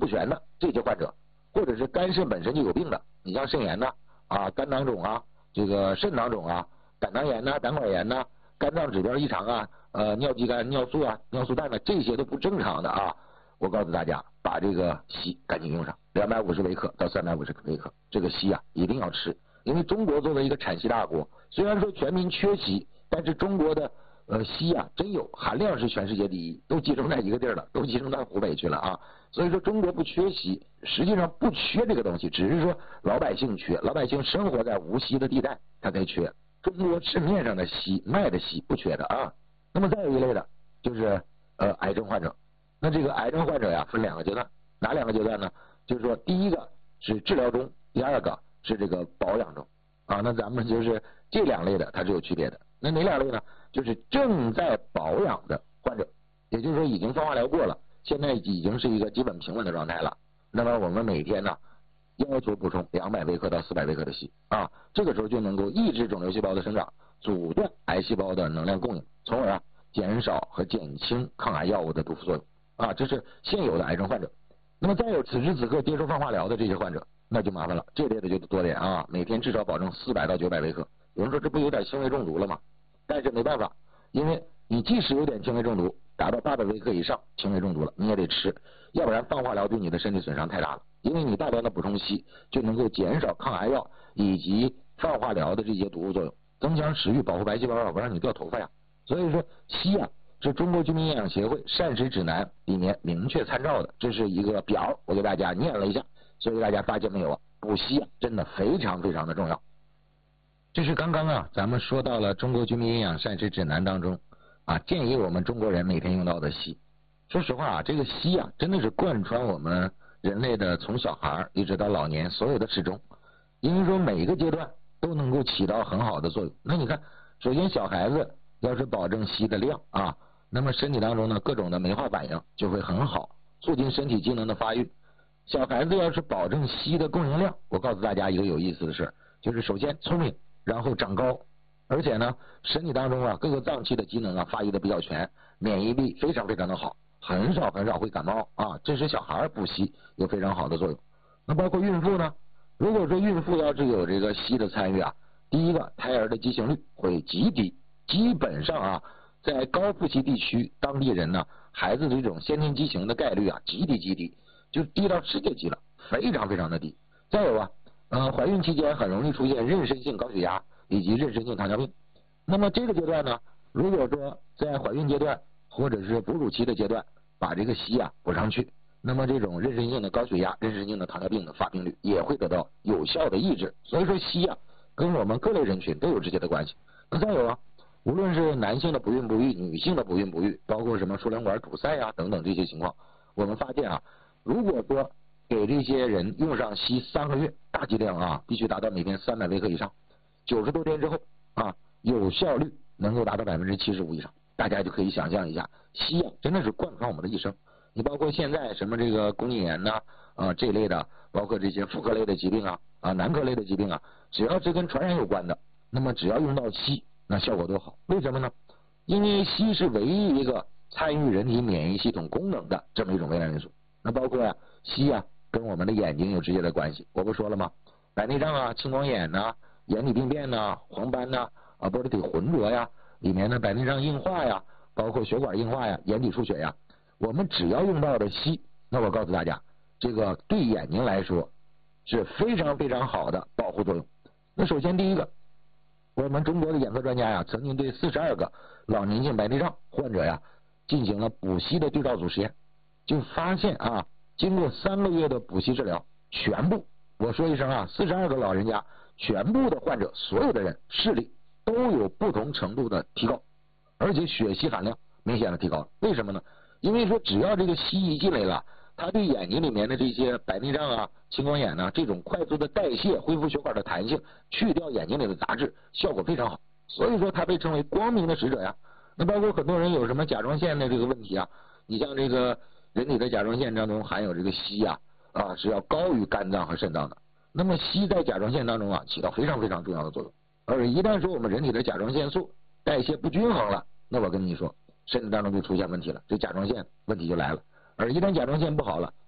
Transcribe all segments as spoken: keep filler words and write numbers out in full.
不全的这些患者，或者是肝肾本身就有病的，你像肾炎呐啊、肝囊肿啊、这个肾囊肿啊、胆囊炎呐、胆管炎呐、肝脏指标异常啊、呃尿激肝、尿素啊、尿素氮呢，这些都不正常的啊，我告诉大家，把这个硒赶紧用上，两百五十微克到三百五十微克，这个硒啊一定要吃，因为中国作为一个产硒大国，虽然说全民缺硒，但是中国的呃硒啊真有，含量是全世界第一，都集中在一个地儿了，都集中到湖北去了啊。所以说中国不缺硒，实际上不缺这个东西，只是说老百姓缺，老百姓生活在无硒的地带，他才缺。中国市面上的硒卖的硒不缺的啊。那么再有一类的就是呃癌症患者，那这个癌症患者呀分两个阶段，哪两个阶段呢？就是说第一个是治疗中，第二个是这个保养中啊。那咱们就是这两类的它是有区别的。那哪两类呢？就是正在保养的患者，也就是说已经放化疗过了，现在已经是一个基本平稳的状态了。那么我们每天呢要求补充两百微克到四百微克的硒啊，这个时候就能够抑制肿瘤细胞的生长，阻断癌细胞的能量供应，从而啊减少和减轻抗癌药物的毒副作用啊。这是现有的癌症患者。那么再有此时此刻接受放化疗的这些患者，那就麻烦了，这类的就多点啊，每天至少保证四百到九百微克。有人说这不有点轻微中毒了吗？但是没办法，因为你即使有点轻微中毒，达到八百微克以上轻微中毒了，你也得吃，要不然放化疗对你的身体损伤太大了。因为你大量的补充硒就能够减少抗癌药以及放化疗的这些毒副作用，增强食欲，保护白细胞啊，不让你掉头发呀。所以说硒啊是中国居民营养协会膳食指南里面明确参照的，这是一个表，我给大家念了一下。所以大家发现没有啊，补硒啊真的非常非常的重要。这是刚刚啊咱们说到了中国居民营养膳食指南当中啊建议我们中国人每天用到的硒。说实话啊，这个硒啊真的是贯穿我们人类的从小孩一直到老年所有的始终，因为说每一个阶段都能够起到很好的作用。那你看，首先小孩子要是保证硒的量啊，那么身体当中呢各种的酶化反应就会很好，促进身体机能的发育。小孩子要是保证硒的供应量，我告诉大家一个有意思的事，就是首先聪明，然后长高，而且呢身体当中啊各个脏器的机能啊发育的比较全，免疫力非常非常的好，很少很少会感冒啊，这是小孩补硒有非常好的作用。那包括孕妇呢，如果说孕妇要是有这个硒的参与啊，第一个胎儿的畸形率会极低，基本上啊在高富硒地区当地人呢孩子的这种先天畸形的概率啊极低极低，就低到世界级了，非常非常的低。再有啊呃怀孕期间很容易出现妊娠性高血压以及妊娠性糖尿病。那么这个阶段呢，如果说在怀孕阶段或者是哺乳期的阶段把这个硒啊补上去，那么这种妊娠性的高血压、妊娠性的糖尿病的发病率也会得到有效的抑制。所以说硒啊跟我们各类人群都有直接的关系。那再有啊，无论是男性的不孕不育、女性的不孕不育，包括什么输卵管堵塞啊等等这些情况，我们发现啊，如果说给这些人用上硒三个月，大剂量啊必须达到每天三百微克以上，九十多天之后啊有效率能够达到百分之七十五以上。大家就可以想象一下，硒啊真的是贯穿我们的一生。你包括现在什么这个宫颈炎呐啊这类的，包括这些妇科类的疾病啊啊男科类的疾病啊，只要是跟传染有关的，那么只要用到硒，那效果都好。为什么呢？因为硒是唯一一个参与人体免疫系统功能的这么一种微量元素。那包括呀、啊、硒啊跟我们的眼睛有直接的关系，我不说了吗？白内障啊、青光眼呐、啊、眼底病变呐、啊、黄斑呐、啊、啊玻璃体浑浊呀，里面的白内障硬化呀，包括血管硬化呀、眼底出血呀，我们只要用到的硒，那我告诉大家，这个对眼睛来说是非常非常好的保护作用。那首先第一个，我们中国的眼科专家呀，曾经对四十二个老年性白内障患者呀进行了补硒的对照组实验，就发现啊，经过三个月的补硒治疗，全部我说一声啊，四十二个老人家全部的患者，所有的人视力都有不同程度的提高，而且血硒含量明显的提高。为什么呢？因为说只要这个硒一进来了，它对眼睛里面的这些白内障啊、青光眼呐、啊、这种快速的代谢、恢复血管的弹性，去掉眼睛里的杂质，效果非常好。所以说它被称为光明的使者呀。那包括很多人有什么甲状腺的这个问题啊，你像这个人体的甲状腺当中含有这个硒呀啊是要高于肝脏和肾脏的。那么硒在甲状腺当中啊起到非常非常重要的作用。而一旦说我们人体的甲状腺素代谢不均衡了，那我跟你说身体当中就出现问题了，这甲状腺问题就来了。而一旦甲状腺不好了，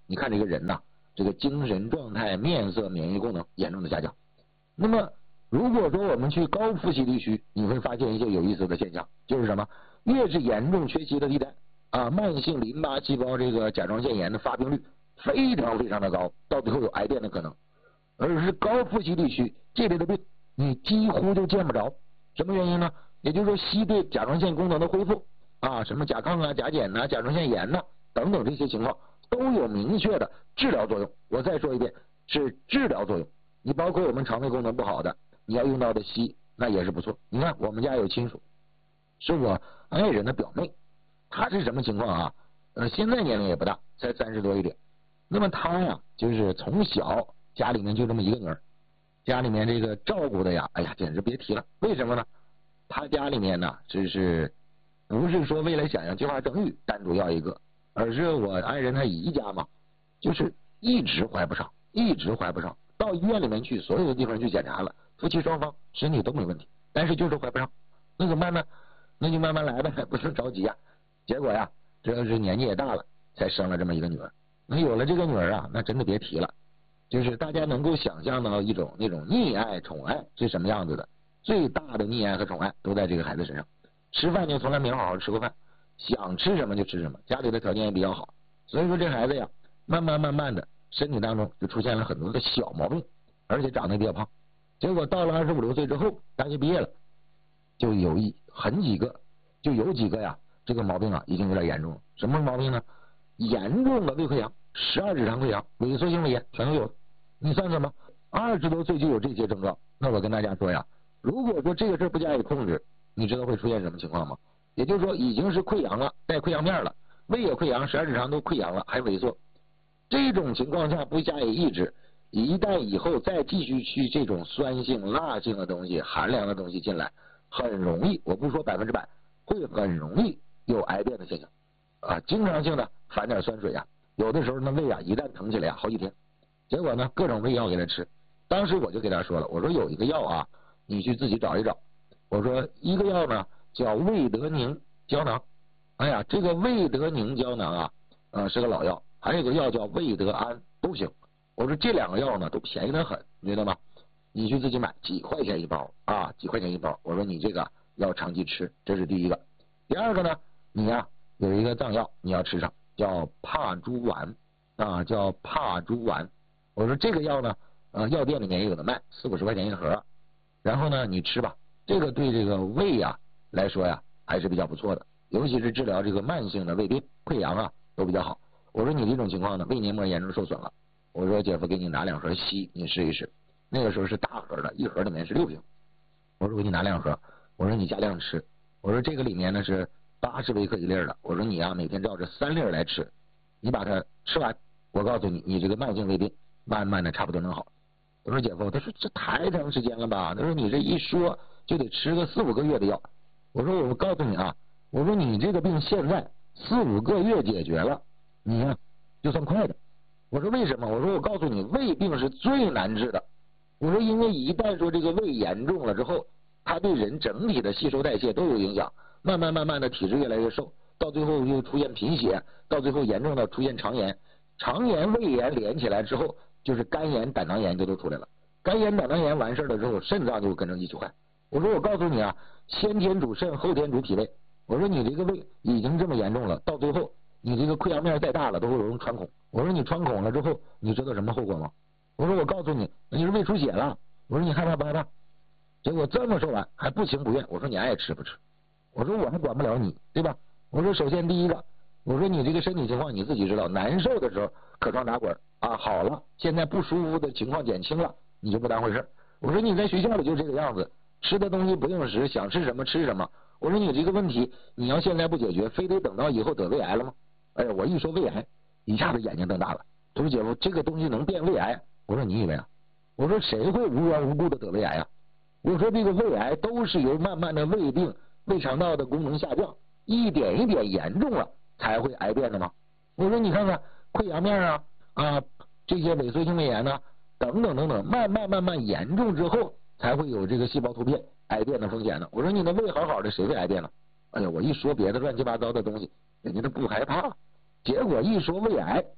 你看这个人呐，这个精神状态、面色、免疫功能严重的下降。那么如果说我们去高富硒地区，你会发现一些有意思的现象，就是什么？越是严重缺硒的地带啊，慢性淋巴细胞这个甲状腺炎的发病率非常非常的高，到最后有癌变的可能。而是高富硒地区这类的病，你几乎就见不着。什么原因呢？也就是说，硒对甲状腺功能的恢复啊，什么甲亢啊、甲减呐、甲状腺炎呐、等等这些情况都有明确的治疗作用。我再说一遍，是治疗作用。你包括我们肠胃功能不好的，你要用到的硒那也是不错。你看我们家有亲属，是我爱人的表妹，她是什么情况啊？呃，现在年龄也不大，才三十多一点。那么她呀，就是从小家里面就这么一个女儿，家里面这个照顾的呀，哎呀，简直别提了。为什么呢？她家里面呢，这是不是说为了想要计划生育单独要一个，而是我爱人她姨家嘛，就是一直怀不上，一直怀不上。到医院里面去，所有的地方去检查了，夫妻双方身体都没问题，但是就是怀不上。那怎么办呢？那就慢慢来呗，不是着急啊。结果呀，这是年纪也大了，才生了这么一个女儿。那有了这个女儿啊，那真的别提了，就是大家能够想象到一种那种溺爱宠爱是什么样子的。最大的溺爱和宠爱都在这个孩子身上。吃饭就从来没好好吃过饭，想吃什么就吃什么，家里的条件也比较好，所以说这孩子呀，慢慢慢慢的身体当中就出现了很多的小毛病，而且长得比较胖。结果到了二十五六岁之后，大学毕业了，就有一很几个，就有几个呀，这个毛病啊已经有点严重了。什么毛病呢？严重的胃溃疡、十二指肠溃疡、萎缩性胃炎全都有了。你算算吧，二十多岁就有这些症状，那我跟大家说呀，如果说这个事儿不加以控制，你知道会出现什么情况吗？也就是说已经是溃疡了，带溃疡面了，胃也溃疡，十二指肠都溃疡了，还萎缩。这种情况下不加以抑制，一旦以后再继续去这种酸性、辣性的东西、寒凉的东西进来，很容易，我不说百分之百，会很容易有癌变的现象啊，经常性的反点酸水啊，有的时候那胃啊一旦疼起来啊，好几天。结果呢，各种胃药给他吃。当时我就给他说了，我说有一个药啊，你去自己找一找。我说一个药呢叫胃德宁胶囊，哎呀，这个胃德宁胶囊啊，呃是个老药，还有一个药叫胃德安都行。我说这两个药呢都便宜得很，你知道吗？你去自己买，几块钱一包啊，几块钱一包。我说你这个要长期吃，这是第一个。第二个呢，你呀、啊、有一个藏药你要吃上，叫帕珠丸啊，叫帕珠丸。我说这个药呢，呃，药店里面也有的卖，四五十块钱一盒。然后呢，你吃吧，这个对这个胃呀来说呀还是比较不错的，尤其是治疗这个慢性的胃病、溃疡啊都比较好。我说你这种情况呢，胃黏膜严重受损了，我说姐夫给你拿两盒硒，你试一试。那个时候是大盒的，一盒里面是六瓶。我说我给你拿两盒，我说你加量吃。我说这个里面呢是八十微克一粒的，我说你啊每天照着三粒来吃，你把它吃完，我告诉你，你这个慢性胃病慢慢的差不多能好。我说姐夫，他说这太长时间了吧？他说你这一说就得吃个四五个月的药。我说我告诉你啊，我说你这个病现在四五个月解决了，你呀就算快的。我说为什么？我说我告诉你，胃病是最难治的。我说因为一旦说这个胃严重了之后，它对人整体的吸收代谢都有影响，慢慢慢慢的体质越来越瘦，到最后又出现贫血，到最后严重到出现肠炎，肠炎胃炎连起来之后，就是肝炎、胆囊炎就都出来了。肝炎、胆囊炎完事了之后，肾脏就跟着一起坏。我说我告诉你啊，先天主肾，后天主脾胃。我说你这个胃已经这么严重了，到最后你这个溃疡面再大了都会容易穿孔。我说你穿孔了之后，你知道什么后果吗？我说我告诉你，那就是胃出血了。我说你害怕不害怕？结果这么说完还不情不愿，我说你爱吃不吃？我说我还管不了你，对吧？我说首先第一个，我说你这个身体情况你自己知道，难受的时候可床打滚啊，好了，现在不舒服的情况减轻了，你就不当回事。我说你在学校里就这个样子，吃的东西不应时，想吃什么吃什么。我说你这个问题你要现在不解决，非得等到以后得胃癌了吗？哎呀，我一说胃癌，一下子眼睛瞪大了。他说姐夫，这个东西能变胃癌？我说你以为啊？我说谁会无缘无故的得胃癌啊？我说这个胃癌都是由慢慢的胃病、胃肠道的功能下降，一点一点严重了才会癌变的吗？我说你看看溃疡面啊啊这些萎缩性胃炎呢、啊、等等等等，慢慢慢慢严重之后才会有这个细胞突变癌变的风险呢。我说你的胃好好的，谁会癌变呢？哎呀，我一说别的乱七八糟的东西，人家都不害怕，结果一说胃癌，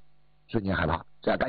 瞬间害怕，这样赶紧。